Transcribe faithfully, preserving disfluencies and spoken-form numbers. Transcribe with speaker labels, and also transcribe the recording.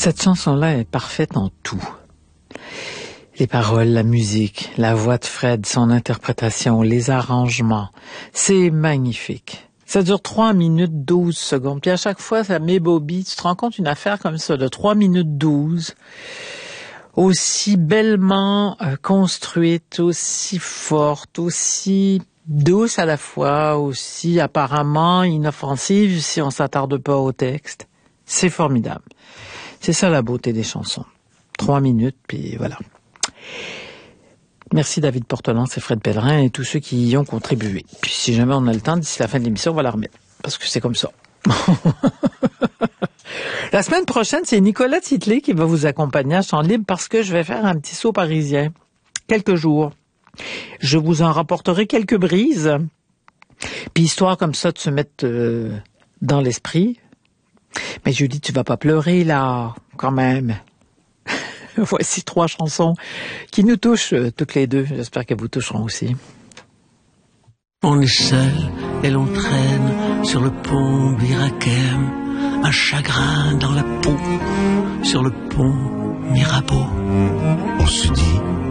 Speaker 1: Cette chanson-là est parfaite en tout. Les paroles, la musique, la voix de Fred, son interprétation, les arrangements, c'est magnifique. Ça dure trois minutes douze secondes. Puis à chaque fois, ça m'ébobie. Tu te rends compte une affaire comme ça de trois minutes douze, aussi bellement euh, construite, aussi forte, aussi douce à la fois, aussi apparemment inoffensive si on s'attarde pas au texte. C'est formidable. C'est ça la beauté des chansons. Trois minutes, puis voilà. Merci David Portelance et Fred Pellerin et tous ceux qui y ont contribué. Puis si jamais on a le temps, d'ici la fin de l'émission, on va la remettre. Parce que c'est comme ça. La semaine prochaine, c'est Nicolas Titley qui va vous accompagner à Chant Libre parce que je vais faire un petit saut parisien. Quelques jours. Je vous en rapporterai quelques brises. Puis histoire comme ça de se mettre euh, dans l'esprit. Mais Julie, tu vas pas pleurer là, quand même. Voici trois chansons qui nous touchent euh, toutes les deux. J'espère qu'elles vous toucheront aussi.
Speaker 2: On est seul et l'on traîne sur le pont Birakem, un chagrin dans la peau sur le pont Mirabeau.
Speaker 3: On se dit